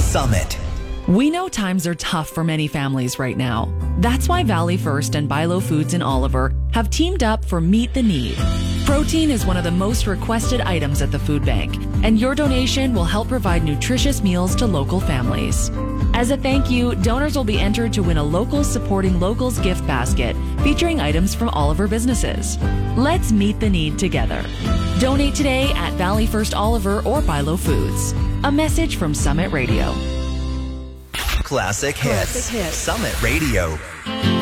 Summit. We know times are tough for many families right now. That's why Valley First and Bilo Foods in Oliver have teamed up for Meet the Need. Protein is one of the most requested items at the food bank, and your donation will help provide nutritious meals to local families. As a thank you, donors will be entered to win a Locals Supporting Locals gift basket featuring items from Oliver businesses. Let's meet the need together. Donate today at Valley First Oliver or Bilo Foods. A message from Summit Radio. Classic hits. Summit Radio.